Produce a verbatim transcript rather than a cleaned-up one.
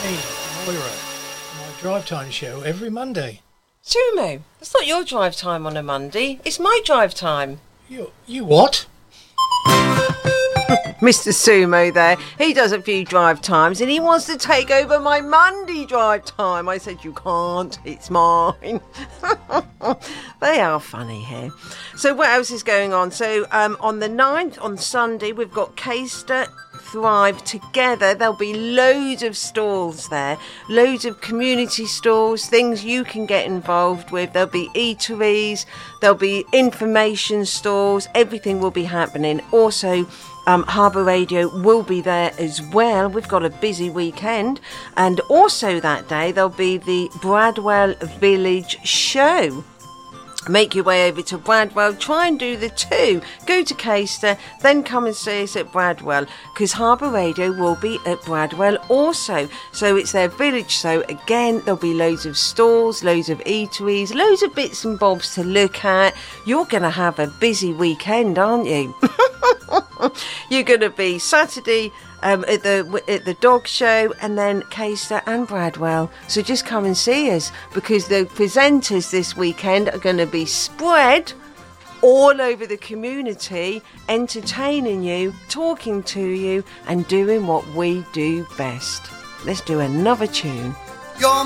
Me, Moira, my drive time show every Monday. Sumo, that's not your drive time on a Monday. It's my drive time. You, you what? Mister Sumo there, he does a few drive times and he wants to take over my Monday drive time. I said, you can't, it's mine. They are funny here. So what else is going on? So um, on the ninth, on Sunday, we've got Caister Thrive Together. There'll be loads of stalls there, loads of community stalls, things you can get involved with. There'll be eateries, there'll be information stalls, everything will be happening. Also, Um, Harbour Radio will be there as well. We've got a busy weekend, and also that day there'll be the Bradwell Village Show. Make your way over to Bradwell, try and do the two. Go to Caister, then come and see us at Bradwell, because Harbour Radio will be at Bradwell also. So it's their village, so again, there'll be loads of stalls, loads of eateries, loads of bits and bobs to look at. You're going to have a busy weekend, aren't you? You're going to be Saturday um, at the at the dog show, and then Caister and Bradwell. So just come and see us, because the presenters this weekend are going to be spread all over the community, entertaining you, talking to you, and doing what we do best. Let's do another tune. You're